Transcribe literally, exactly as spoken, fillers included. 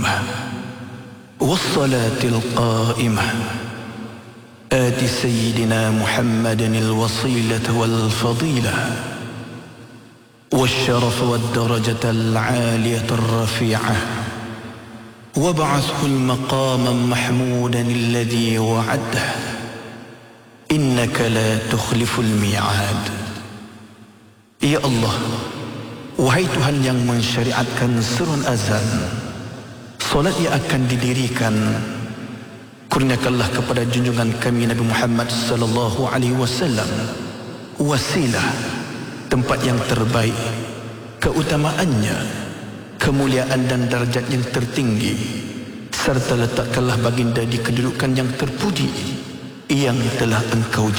الدائمة والصلاة القائمة آت سيدنا محمد الوصيلة والفضيلة والشرف والدرجة العالية الرفيعة وابعثه المقاما محمودا الذي وعده إنك لا تخلف الميعاد. Ya Allah, wahai Tuhan yang mensyariatkan serun azan, solat yang akan didirikan, kurniakanlah kepada junjungan kami Nabi Muhammad sallallahu alaihi wasallam wasilah, tempat yang terbaik, keutamaannya, kemuliaan dan darjat yang tertinggi, serta letakkanlah baginda di kedudukan yang terpuji yang telah engkau